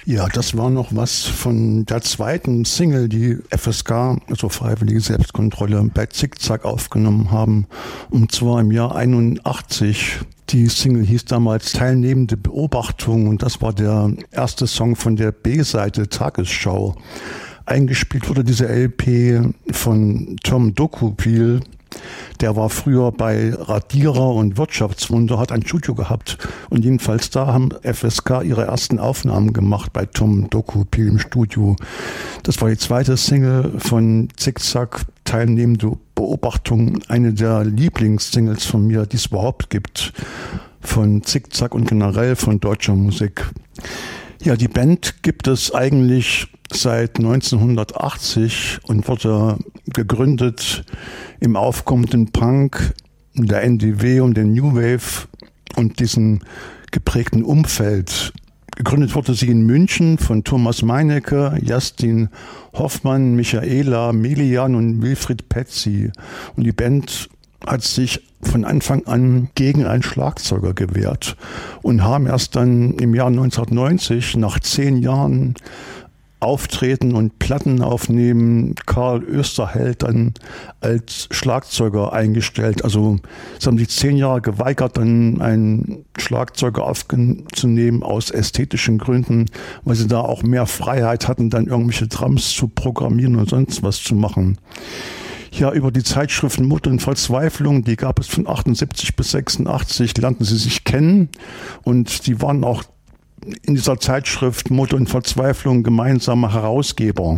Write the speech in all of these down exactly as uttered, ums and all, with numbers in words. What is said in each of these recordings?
Ja, das war noch was von der zweiten Single, die F S K, also Freiwillige Selbstkontrolle, bei Zickzack aufgenommen haben. Und zwar im Jahr einundachtzig. Die Single hieß damals Teilnehmende Beobachtung und das war der erste Song von der B-Seite Tagesschau. Eingespielt wurde diese L P von Tom Dokupil. Der war früher bei Radierer und Wirtschaftswunder, hat ein Studio gehabt und jedenfalls da haben F S K ihre ersten Aufnahmen gemacht bei Tom Dokupil im Studio. Das war die zweite Single von Zickzack, Teilnehmende Beobachtung, eine der Lieblingssingles von mir, die es überhaupt gibt, von Zickzack und generell von deutscher Musik. Ja, die Band gibt es eigentlich seit neunzehnhundertachtzig und wurde gegründet im aufkommenden Punk, der N D W und den New Wave und diesem geprägten Umfeld. Gegründet wurde sie in München von Thomas Meinecke, Justin Hoffmann, Michaela Melian und Wilfried Petzi. Und die Band hat sich von Anfang an gegen einen Schlagzeuger gewehrt und haben erst dann im Jahr neunzehnhundertneunzig, nach zehn Jahren Auftreten und Platten aufnehmen, Karl Österheld dann als Schlagzeuger eingestellt. Also es haben sich zehn Jahre geweigert, dann einen Schlagzeuger aufzunehmen aus ästhetischen Gründen, weil sie da auch mehr Freiheit hatten, dann irgendwelche Drums zu programmieren und sonst was zu machen. Ja, über die Zeitschriften Mut und Verzweiflung, die gab es von achtundsiebzig bis sechsundachtzig, lernten sie sich kennen und die waren auch in dieser Zeitschrift Mut und Verzweiflung gemeinsame Herausgeber.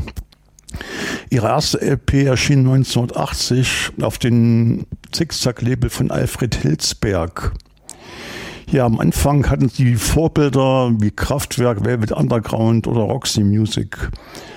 Ihre erste L P erschien neunzehnhundertachtzig auf dem Zickzack-Label von Alfred Hilsberg. Ja, am Anfang hatten sie Vorbilder wie Kraftwerk, Velvet Underground oder Roxy Music.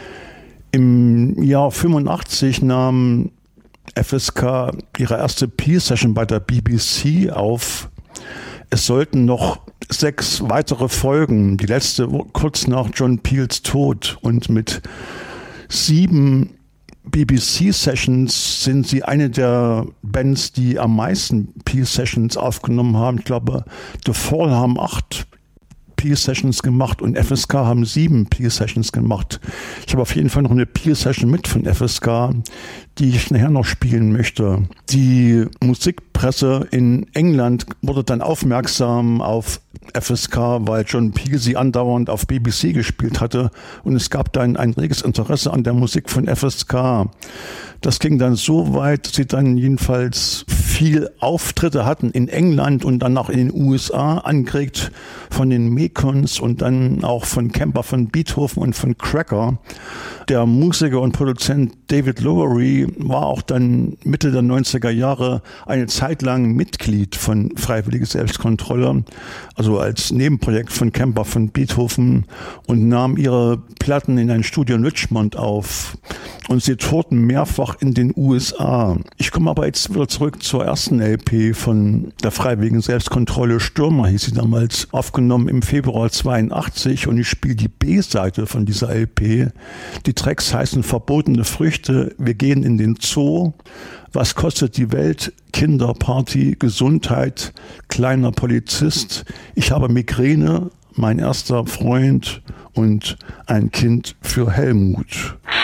Im Jahr fünfundachtzig nahm F S K ihre erste P-Session bei der B B C auf. Es sollten noch sechs weitere Folgen, die letzte kurz nach John Peels Tod, und mit sieben B B C-Sessions sind sie eine der Bands, die am meisten Peel-Sessions aufgenommen haben. Ich glaube, The Fall haben acht Peel-Sessions gemacht und F S K haben sieben Peel-Sessions gemacht. Ich habe auf jeden Fall noch eine Peel-Session mit von F S K, die ich nachher noch spielen möchte. Die Musikpresse in England wurde dann aufmerksam auf F S K, weil John Peel sie andauernd auf B B C gespielt hatte und es gab dann ein reges Interesse an der Musik von F S K. Das ging dann so weit, dass sie dann jedenfalls viel Auftritte hatten in England und dann auch in den U S A, angeregt von den Mekons und dann auch von Camper von Beethoven und von Cracker. Der Musiker und Produzent David Lowery war auch dann Mitte der neunziger Jahre eine Zeit lang Mitglied von Freiwillige Selbstkontrolle, also als Nebenprojekt von Camper von Beethoven, und nahm ihre Platten in ein Studio in Richmond auf. Und sie tourten mehrfach in den U S A. Ich komme aber jetzt wieder zurück zur ersten L P von der Freiwilligen Selbstkontrolle. Stürmer hieß sie damals, aufgenommen im Februar zweiundachtzig, und ich spiele die B-Seite von dieser L P. Die Tracks heißen Verbotene Früchte, Wir gehen in den Zoo, Was kostet die Welt, Kinderparty, Gesundheit, Kleiner Polizist, Ich habe Migräne, Mein erster Freund und Ein Kind für Helmut.